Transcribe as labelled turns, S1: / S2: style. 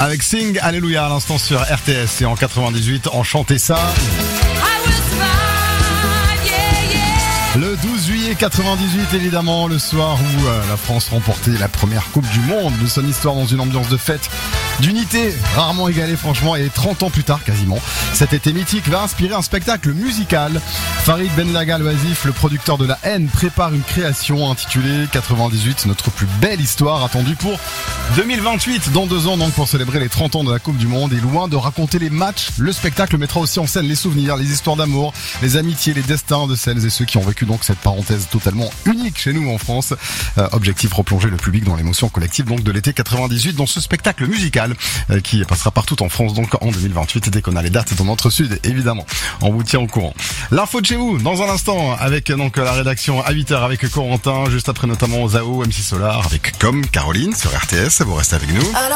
S1: avec Sing Alléluia à l'instant sur RTS et en 98, on chantait ça. Le 12 juillet 98, évidemment, le soir où la France remportait la première Coupe du Monde de son histoire dans une ambiance de fête, d'unité rarement égalée franchement, et 30 ans plus tard quasiment, cet été mythique va inspirer un spectacle musical. Farid Benlaga Al-Wazif, le producteur de La Haine, prépare une création intitulée 98, notre plus belle histoire, attendue pour 2028, dans 2 ans donc, pour célébrer les 30 ans de la Coupe du Monde. Et loin de raconter les matchs, le spectacle mettra aussi en scène les souvenirs, les histoires d'amour, les amitiés, les destins de celles et ceux qui ont vécu donc cette parenthèse totalement unique chez nous en France. Objectif, replonger le public dans l'émotion collective donc de l'été 98 dans ce spectacle musical qui passera partout en France donc en 2028, dès qu'on a les dates dans notre sud évidemment. On vous tient au courant. L'info de chez vous dans un instant avec donc la rédaction à 8h avec Corentin, juste après notamment Zao, MC Solar avec Comme Caroline sur RTS. Vous restez avec nous.